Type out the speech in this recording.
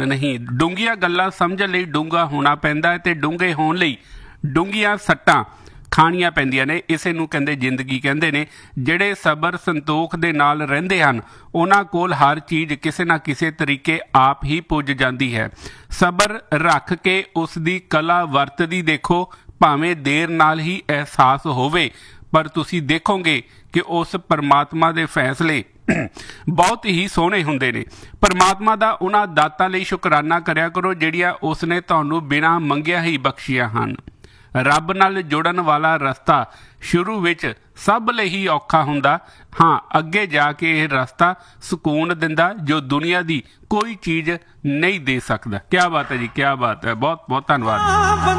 ਧਨ नहीं। डूंघिया गल्लां समझण लई डूंघा होना पैंदा है ते डूंघे होण लई डूंघिया सट्टां ਖਾਣੀਆਂ ਪੈਂਦੀਆਂ ਨੇ। ਇਸੇ ਨੂੰ ਕਹਿੰਦੇ ਜ਼ਿੰਦਗੀ ਕਹਿੰਦੇ ਨੇ। ਜਿਹੜੇ ਸਬਰ ਸੰਤੋਖ ਦੇ ਨਾਲ ਰਹਿੰਦੇ ਹਨ ਉਹਨਾਂ ਕੋਲ ਹਰ ਚੀਜ਼ ਕਿਸੇ ਨਾ ਕਿਸੇ ਤਰੀਕੇ ਆਪ ਹੀ ਪੁੱਜ ਜਾਂਦੀ ਹੈ। ਸਬਰ ਰੱਖ ਕੇ ਉਸ ਦੀ ਕਲਾ ਵਰਤਦੀ ਦੇਖੋ, ਭਾਵੇਂ ਦੇਰ ਨਾਲ ਹੀ ਅਹਿਸਾਸ ਹੋਵੇ, ਪਰ ਤੁਸੀਂ ਦੇਖੋਗੇ ਕਿ ਉਸ ਪਰਮਾਤਮਾ ਦੇ ਫੈਸਲੇ ਬਹੁਤ ਹੀ ਸੋਹਣੇ ਹੁੰਦੇ ਨੇ। ਪਰਮਾਤਮਾ ਦਾ ਉਹਨਾਂ ਦਾਤਾਂ ਲਈ ਸ਼ੁਕਰਾਨਾ ਕਰਿਆ ਕਰੋ ਜਿਹੜੀਆਂ ਉਸਨੇ ਤੁਹਾਨੂੰ ਬਿਨਾਂ ਮੰਗਿਆ ਹੀ ਬਖਸ਼ੀਆਂ ਹਨ। ਰੱਬ ਨਾਲ ਜੁੜਨ ਵਾਲਾ ਰਸਤਾ ਸ਼ੁਰੂ ਵਿੱਚ ਸਭ ਲਈ ਹੀ ਔਖਾ ਹੁੰਦਾ, ਹਾਂ ਅੱਗੇ ਜਾ ਕੇ ਇਹ ਰਸਤਾ ਸਕੂਨ ਦਿੰਦਾ ਜੋ ਦੁਨੀਆ ਦੀ ਕੋਈ ਚੀਜ਼ ਨਹੀਂ ਦੇ ਸਕਦਾ। ਕਿਆ ਬਾਤ ਹੈ ਜੀ, ਕਿਆ ਬਾਤ ਹੈ। ਬਹੁਤ ਬਹੁਤ ਧੰਨਵਾਦ।